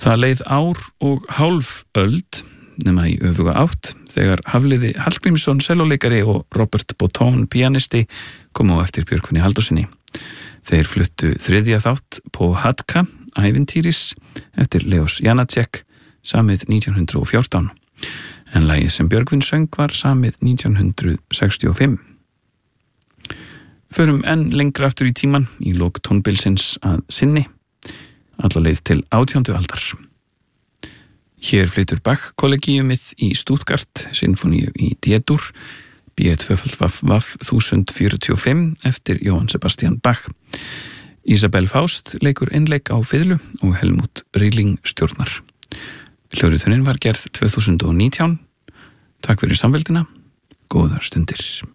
Það leið ár og hálf öld, nema í öfuga átt, þegar Hafliði Hallgrímsson sellóleikari og Robert Botton pianisti komu á eftir Björgvini Halldórsinni. Þeir fluttu þriðja þátt Pohádka, ævintýris, eftir Leos Janáček, samið 1914, en lagið sem Björgvin söng var samið 1965. Förum enn lengra aftur í tíman, í lok tónbilsins að sinni, alla leið til 18. aldar. Hér flytur Bach-kollegíumið í Stuttgart, sinfoníu í D-dur, B2FF 1045 eftir Johann Sebastian Bach. Isabel Faust leikur innleik á fiðlu og Helmut Rilling stjórnar. Hljóðritunin var gerð 2019. Takk fyrir samveldina, góðar stundir.